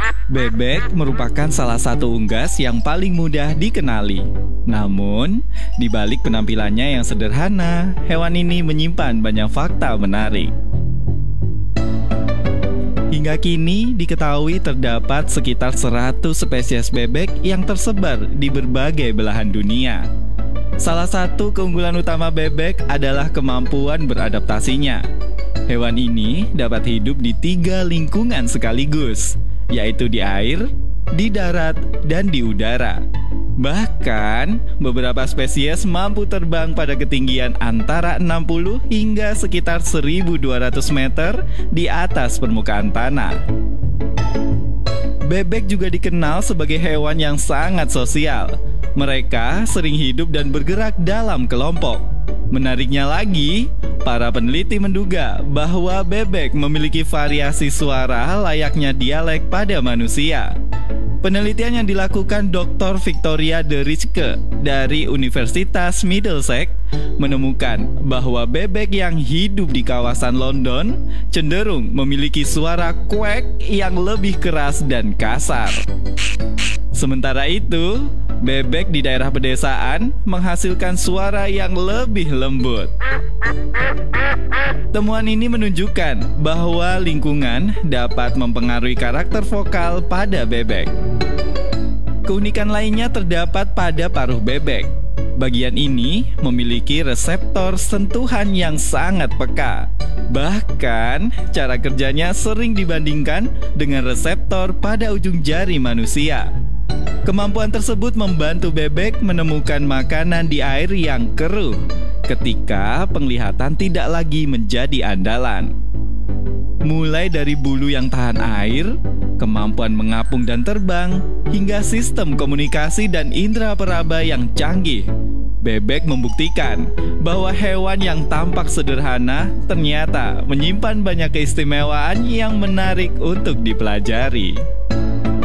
Bebek merupakan salah satu unggas yang paling mudah dikenali. Namun, di balik penampilannya yang sederhana, hewan ini menyimpan banyak fakta menarik. Hingga kini diketahui terdapat sekitar 100 spesies bebek yang tersebar di berbagai belahan dunia. Salah satu keunggulan utama bebek adalah kemampuan beradaptasinya. Hewan ini dapat hidup di 3 lingkungan sekaligus, yaitu di air, di darat, dan di udara. Bahkan, beberapa spesies mampu terbang pada ketinggian antara 60 hingga sekitar 1.200 meter di atas permukaan tanah. Bebek juga dikenal sebagai hewan yang sangat sosial. Mereka sering hidup dan bergerak dalam kelompok. Menariknya lagi, para peneliti menduga bahwa bebek memiliki variasi suara layaknya dialek pada manusia. Penelitian yang dilakukan Dr. Victoria de Rijke dari Universitas Middlesex menemukan bahwa bebek yang hidup di kawasan London cenderung memiliki suara quack yang lebih keras dan kasar. Sementara itu, bebek di daerah pedesaan menghasilkan suara yang lebih lembut. Temuan ini menunjukkan bahwa lingkungan dapat mempengaruhi karakter vokal pada bebek. Keunikan lainnya terdapat pada paruh bebek. Bagian ini memiliki reseptor sentuhan yang sangat peka. Bahkan, cara kerjanya sering dibandingkan dengan reseptor pada ujung jari manusia. Kemampuan tersebut membantu bebek menemukan makanan di air yang keruh ketika penglihatan tidak lagi menjadi andalan. Mulai dari bulu yang tahan air, kemampuan mengapung dan terbang, hingga sistem komunikasi dan indera peraba yang canggih, bebek membuktikan bahwa hewan yang tampak sederhana ternyata menyimpan banyak keistimewaan yang menarik untuk dipelajari.